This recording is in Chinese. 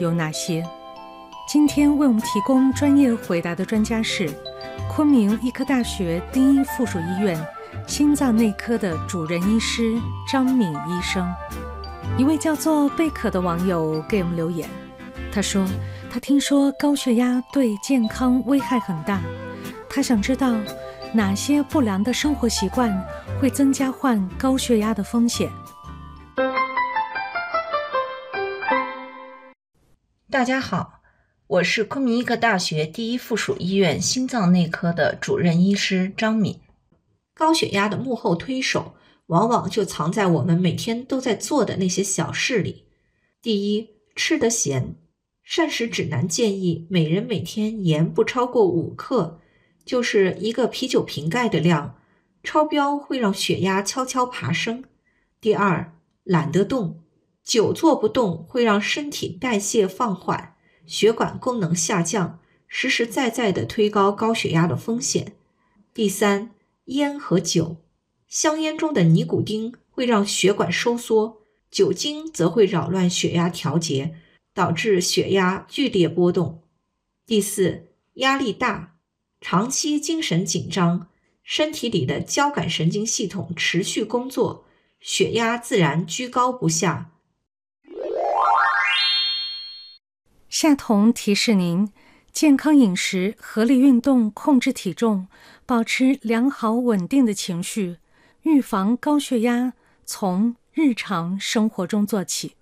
有哪些？今天为我们提供专业回答的专家是昆明医科大学第一附属医院心脏内科的主任医师张敏医生。一位叫做贝可的网友给我们留言，他说他听说高血压对健康危害很大，他想知道哪些不良的生活习惯会增加患高血压的风险。 大家好，我是昆明医科大学第一附属医院心脏内科的主任医师张敏。高血压的幕后推手往往就藏在我们每天都在做的那些小事里。第一，吃得咸。膳食指南建议每人每天盐不超过5克，就是一个啤酒瓶盖的量，超标会让血压悄悄爬升。第二，懒得动。久坐不动会让身体代谢放缓，血管功能下降，实实在在地推高高血压的风险。第三，烟和酒。香烟中的尼古丁会让血管收缩，酒精则会扰乱血压调节，导致血压剧烈波动。第四，压力大。长期精神紧张，身体里的交感神经系统持续工作，血压自然居高不下。 夏彤提示您，健康饮食、合理运动、控制体重，保持良好稳定的情绪，预防高血压，从日常生活中做起。